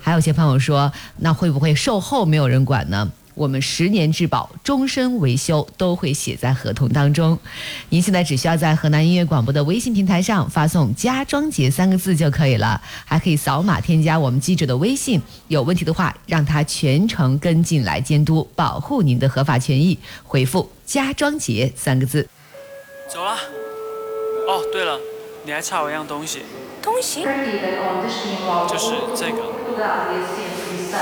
还有些朋友说，那会不会售后没有人管呢？我们10年质保、终身维修都会写在合同当中。您现在只需要在河南音乐广播的微信平台上发送家装节3个字就可以了，还可以扫码添加我们记者的微信，有问题的话让他全程跟进来监督，保护您的合法权益。回复家装节3个字。 走了。哦，对了，你还差我一样东西。 东西？ 就是这个。